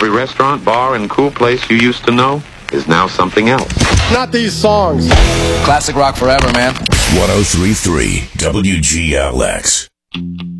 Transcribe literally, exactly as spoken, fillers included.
Every restaurant, bar, and cool place you used to know is now something else. Not these songs. Classic rock forever, man. one oh three point three W G L X.